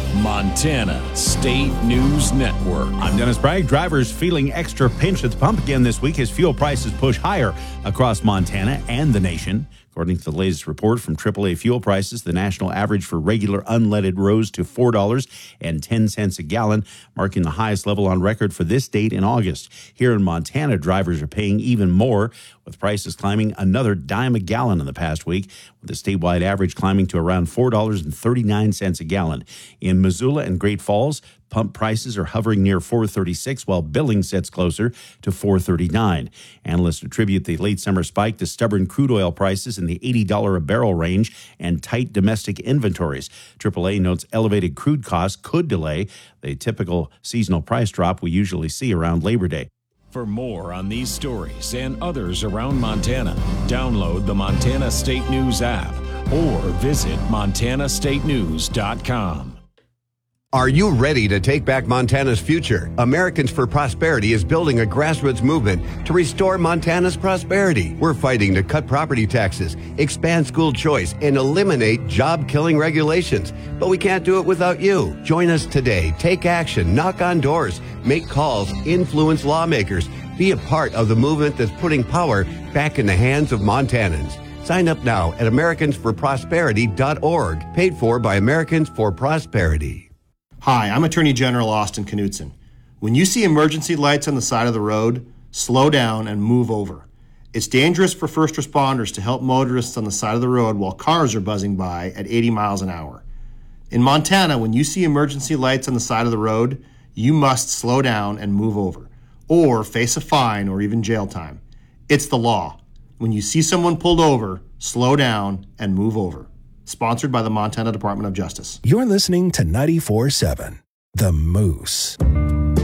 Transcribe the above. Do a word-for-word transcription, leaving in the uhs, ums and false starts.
Montana State News Network. I'm Dennis Bragg. Drivers feeling extra pinch at the pump again this week as fuel prices push higher across Montana and the nation. According to the latest report from triple A Fuel Prices, the national average for regular unleaded rose to four dollars and ten cents a gallon, marking the highest level on record for this date in August. Here in Montana, drivers are paying even more, with prices climbing another dime a gallon in the past week, with the statewide average climbing to around four dollars and thirty-nine cents a gallon. In Missoula and Great Falls, pump prices are hovering near four dollars and thirty-six cents, while billing sits closer to four dollars and thirty-nine cents. Analysts attribute the late summer spike to stubborn crude oil prices in the eighty dollars a barrel range and tight domestic inventories. triple A notes elevated crude costs could delay the typical seasonal price drop we usually see around Labor Day. For more on these stories and others around Montana, download the Montana State News app or visit montana state news dot com. Are you ready to take back Montana's future? Americans for Prosperity is building a grassroots movement to restore Montana's prosperity. We're fighting to cut property taxes, expand school choice, and eliminate job-killing regulations. But we can't do it without you. Join us today. Take action. Knock on doors. Make calls. Influence lawmakers. Be a part of the movement that's putting power back in the hands of Montanans. Sign up now at americans for prosperity dot org. Paid for by Americans for Prosperity. Hi, I'm Attorney General Austin Knudsen. When you see emergency lights on the side of the road, slow down and move over. It's dangerous for first responders to help motorists on the side of the road while cars are buzzing by at eighty miles an hour. In Montana, when you see emergency lights on the side of the road, you must slow down and move over, or face a fine or even jail time. It's the law. When you see someone pulled over, slow down and move over. Sponsored by the Montana Department of Justice. You're listening to ninety-four point seven, The Moose.